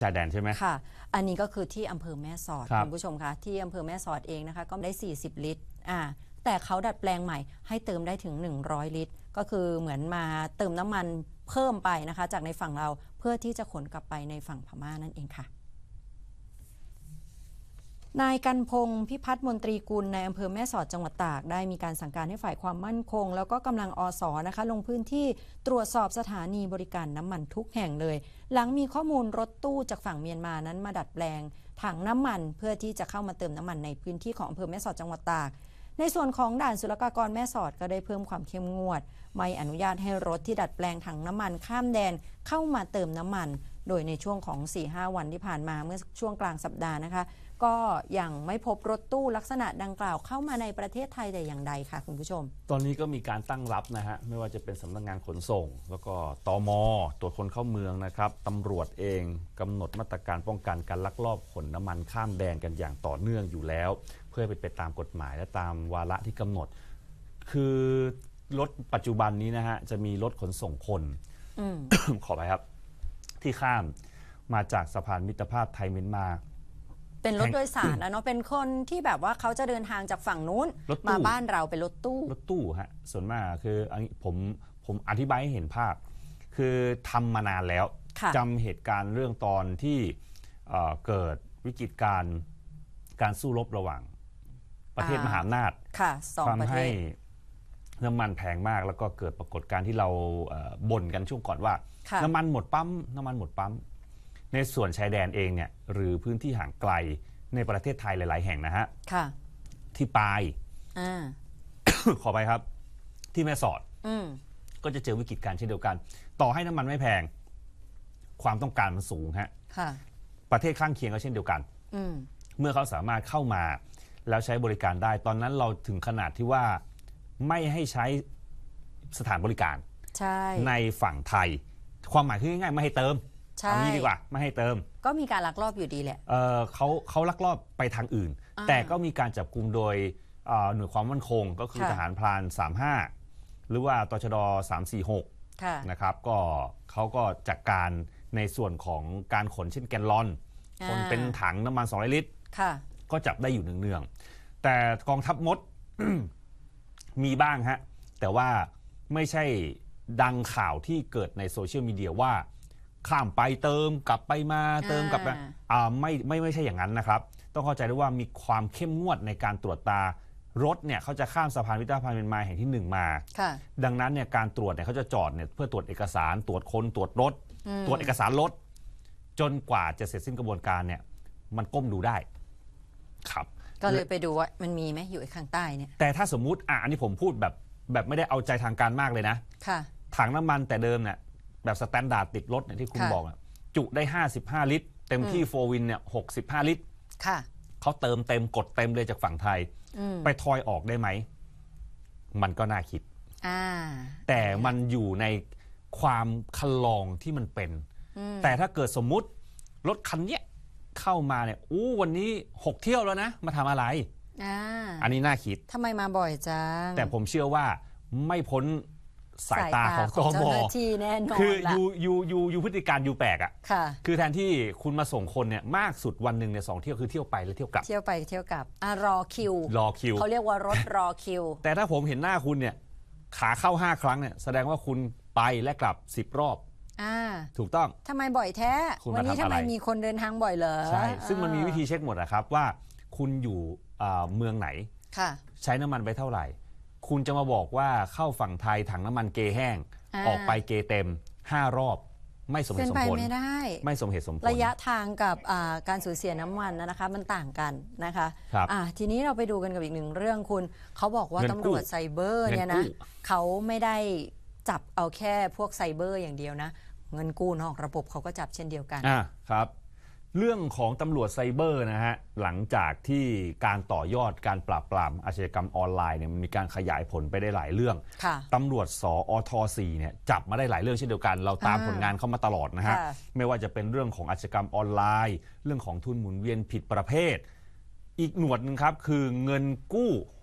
ชายแดนใช่ไหมค่ะอันนี้ก็คือที่อำเภอแม่สอดครับคุณผู้ชมคะที่อำเภอแม่สอดเองนะคะก็ได้40 ลิตรแต่เขาดัดแปลงใหม่ให้เติมได้ถึง100 ลิตรก็คือเหมือนมาเติมน้ำมันเพิ่มไปนะคะจากในฝั่งเราเพื่อที่จะขนกลับไปในฝั่งพม่านั่นเองค่ะนายกันพงศ์พิพัฒน์มนตรีกุลในอำเภอแม่สอดจังหวัดตากได้มีการสั่งการให้ฝ่ายความมั่นคงแล้วก็กำลังอส.นะคะลงพื้นที่ตรวจสอบสถานีบริการน้ำมันทุกแห่งเลยหลังมีข้อมูลรถตู้จากฝั่งเมียนมานั้นมาดัดแปลงถังน้ำมันเพื่อที่จะเข้ามาเติมน้ำมันในพื้นที่ของอำเภอแม่สอดจังหวัดตากในส่วนของด่านศุลกากรแม่สอดก็ได้เพิ่มความเข้มงวดไม่อนุญาตให้รถที่ดัดแปลงถังน้ำมันข้ามแดนเข้ามาเติมน้ำมันโดยในช่วงของ 4-5 วันที่ผ่านมาเมื่อช่วงกลางสัปดาห์นะคะก็ยังไม่พบรถตู้ลักษณะดังกล่าวเข้ามาในประเทศไทยแต่อย่างใดค่ะคุณผู้ชมตอนนี้ก็มีการตั้งรับนะฮะไม่ว่าจะเป็นสำนักงานขนส่งแล้วก็ตม.ตรวจคนเข้าเมืองนะครับตำรวจเองกำหนดมาตรการป้องกันการลักลอบขนน้ำมันข้ามแดนกันอย่างต่อเนื่องอยู่แล้วเพื่อไปตามกฎหมายและตามวาระที่กำหนดคือรถปัจจุบันนี้นะฮะจะมีรถขนส่งคน ขอไปครับที่ข้ามมาจากสะพานมิตรภาพไทยเมียนมาเป็นรถโดยสารนะเนาะเป็นคนที่แบบว่าเขาจะเดินทางจากฝั่งนู้นมาบ้านเราเป็นรถตู้ฮะส่วนมากคืออันนี้ผมอธิบายให้เห็นภาพคือทำมานานแล้วจำเหตุการณ์เรื่องตอนที่เกิดวิกฤตการสู้รบระหว่างประเทศมหาอำนาจทำให้น้ำมันแพงมากแล้วก็เกิดปรากฏการณ์ที่เราบ่นกันช่วงก่อนว่าน้ำมันหมดปั๊มในส่วนชายแดนเองเนี่ยหรือพื้นที่ห่างไกลในประเทศไทยหลายๆแห่งนะฮะที่ปาย ขอไปครับที่แม่สอดก็จะเจอวิกฤตการณ์เช่นเดียวกันต่อให้น้ำมันไม่แพงความต้องการมันสูงฮะประเทศข้างเคียงก็เช่นเดียวกันเมื่อเขาสามารถเข้ามาแล้วใช้บริการได้ตอนนั้นเราถึงขนาดที่ว่าไม่ให้ใช้สถานบริการในฝั่งไทยความหมายคือง่ายๆไม่ให้เติมเอางี้ดีกว่าไม่ให้เติมก็มีการลักลอบอยู่ดีแหละเขาลักลอบไปทางอื่นแต่ก็มีการจับกุมโดยหน่วยความมั่นคงก็คือทหารพราน35หรือว่าตชด346นะครับก็เขาก็จัดการในส่วนของการขนเช่นแกลลอนคนเป็นถังน้ำมัน200 ลิตรก็จับได้อยู่เนืองๆแต่กองทัพมด มีบ้างฮะแต่ว่าไม่ใช่ดังข่าวที่เกิดในโซเชียลมีเดียว่าข้ามไปเติมกลับไปมาเติมกลับไม่ใช่อย่างนั้นนะครับต้องเข้าใจด้วยว่ามีความเข้มงวดในการตรวจตารถเนี่ยเขาจะข้ามสะพานมิตรภาพเมียนมาแห่งที่1มาดังนั้นเนี่ยการตรวจเนี่ยเขาจะจอดเนี่ยเพื่อตรวจเอกสารตรวจคนตรวจรถตรวจเอกสารรถจนกว่าจะเสร็จสิ้นกระบวนการเนี่ยมันก้มดูได้ครับก็เลยไปดูว่ามันมีไหมอยู่ข้างใต้เนี่ยแต่ถ้าสมมุติอันนี้ผมพูดแบบไม่ได้เอาใจทางการมากเลยนะถังน้ำมันแต่เดิมเนี่ยแบบสแตนดาร์ดติดรถเนี่ยที่คุณบอกจุได้55 ลิตรเต็มที่4 วินเนี่ย65 ลิตรเขาเติมเต็มกดเต็มเลยจากฝั่งไทยไปทอยออกได้ไหมมันก็น่าคิดแต่มันอยู่ในความคันลองที่มันเป็นแต่ถ้าเกิดสมมุติรถคันนี้เข้ามาเนี่ยวันนี้6 เที่ยวแล้วนะมาทำอะไรอันนี้น่าคิดทำไมมาบ่อยจังแต่ผมเชื่อว่าไม่พ้นสายตาของตม.คืออยู่พฤติการอยู่แปลกอ่ะคือแทนที่คุณมาส่งคนเนี่ยมากสุดวันหนึ่งเนี่ย2 เที่ยวคือเที่ยวไปและเที่ยวกลับรอคิวเขาเรียกว่ารถรอคิวแต่ถ้าผมเห็นหน้าคุณเนี่ยขาเข้า5 ครั้งเนี่ยแสดงว่าคุณไปและกลับ10 รอบถูกต้องทำไมบ่อยแท้วันนี้ทำไมมีคนเดินทางบ่อยเหรอใช่ซึ่งมันมีวิธีเช็คหมดนะครับว่าคุณอยู่เมืองไหนใช้น้ำมันไปเท่าไหร่คุณจะมาบอกว่าเข้าฝั่งไทยถังน้ำมันเกแห้งออกไปเกเต็ม5 รอบไม่สมเหตุสมผลไม่สมเหตุสมผลระยะทางกับการสูญเสียน้ำมันนะคะมันต่างกันนะคะทีนี้เราไปดูกันกับอีกหนึ่งเรื่องคุณเขาบอกว่าตำรวจไซเบอร์เนี่ยนะเขาไม่ได้จับเอาแค่พวกไซเบอร์อย่างเดียวนะเงินกู้นอกระบบเขาก็จับเช่นเดียวกันครับเรื่องของตำรวจไซเบอร์นะฮะหลังจากที่การต่อยอดการปราบปรามอาชญากรรมออนไลน์เนี่ยมันมีการขยายผลไปได้หลายเรื่องตำรวจสอท4เนี่ยจับมาได้หลายเรื่องเช่นเดียวกันเราตามผลงานเข้ามาตลอดนะฮะไม่ว่าจะเป็นเรื่องของอาชญากรรมออนไลน์เรื่องของทุนหมุนเวียนผิดประเภทอีกหนวดนึงครับคือเงินกู้